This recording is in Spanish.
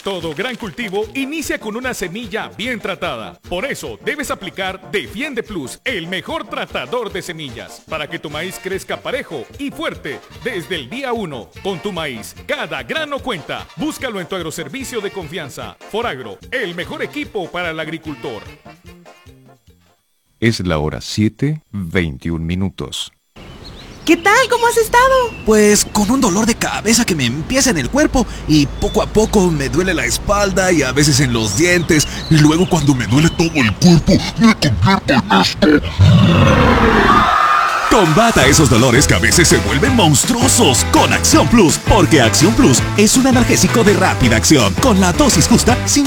Todo gran cultivo inicia con una semilla bien tratada. Por eso debes aplicar Defiende Plus, el mejor tratador de semillas, para que tu maíz crezca parejo y fuerte desde el día 1. Con tu maíz, cada grano cuenta. Búscalo en tu agroservicio de confianza. Foragro, el mejor equipo para el agricultor. Es la hora 7:21. ¿Qué tal? ¿Cómo has estado? Pues con un dolor de cabeza que me empieza en el cuerpo y poco a poco me duele la espalda y a veces en los dientes y luego cuando me duele todo el cuerpo me convierto en esto. Combata esos dolores que a veces se vuelven monstruosos con Acción Plus, porque Acción Plus es un analgésico de rápida acción con la dosis justa sin